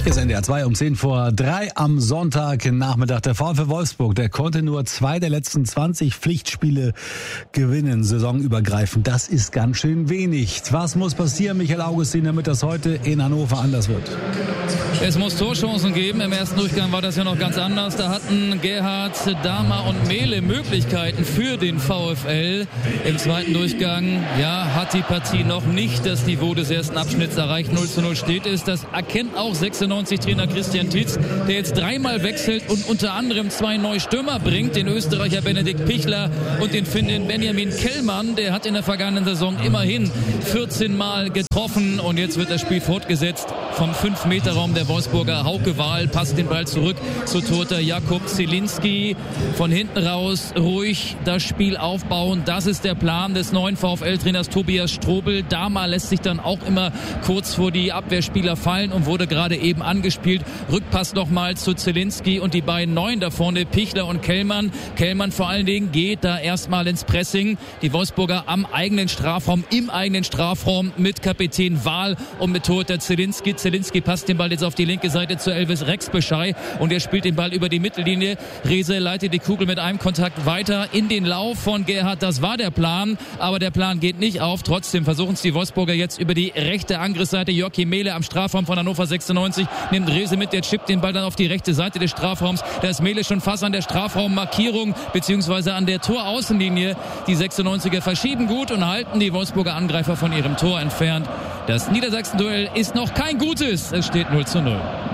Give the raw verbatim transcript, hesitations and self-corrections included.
Hier ist N D R zwei um zehn vor drei am Sonntagnachmittag. Der VfL Wolfsburg, der konnte nur zwei der letzten zwanzig Pflichtspiele gewinnen, saisonübergreifend. Das ist ganz schön wenig. Was muss passieren, Michael Augustin, damit das heute in Hannover anders wird? Es muss Torchancen geben. Im ersten Durchgang war das ja noch ganz anders. Da hatten Gerhard, Dahmer und Mehle Möglichkeiten für den VfL. Im zweiten Durchgang, ja, hat die Partie noch nicht das Niveau des ersten Abschnitts erreicht. null zu null steht es. Das erkennt auch sechsundneunzig-Trainer Christian Tietz, der jetzt dreimal wechselt und unter anderem zwei neue Stürmer bringt. Den Österreicher Benedikt Pichler und den Finnen Benjamin Kellmann. Der hat in der vergangenen Saison immerhin vierzehn Mal getroffen. Und jetzt wird das Spiel fortgesetzt vom fünf Meter Raum der Wolfsburger. Hauke Wahl passt den Ball zurück zu Torter Jakub Zielinski. Von hinten raus ruhig das Spiel aufbauen. Das ist der Plan des neuen VfL-Trainers Tobias Strobel. Dahmer lässt sich dann auch immer kurz vor die Abwehrspieler fallen und wurde gerade eben angespielt. Rückpass nochmal zu Zielinski und die beiden Neuen da vorne, Pichler und Kellmann. Kellmann vor allen Dingen geht da erstmal ins Pressing. Die Wolfsburger am eigenen Strafraum, im eigenen Strafraum mit Kapitän Wahl und mit Torter Zielinski. Zielinski passt den Ball jetzt auf die linke Seite zu Elvis Rexbeschei und er spielt den Ball über die Mittellinie. Rehse leitet die Kugel mit einem Kontakt weiter in den Lauf von Gerhard. Das war der Plan, aber der Plan geht nicht auf. Trotzdem versuchen es die Wolfsburger jetzt über die rechte Angriffsseite. Joachim Mehle am Strafraum von Hannover sechsundneunzig nimmt Rehse mit, der chippt den Ball dann auf die rechte Seite des Strafraums. Da ist Mehle schon fast an der Strafraummarkierung beziehungsweise an der Toraußenlinie. Die sechsundneunziger verschieben gut und halten die Wolfsburger Angreifer von ihrem Tor entfernt. Das Niedersachsen-Duell ist noch kein gutes. Es steht null zu null.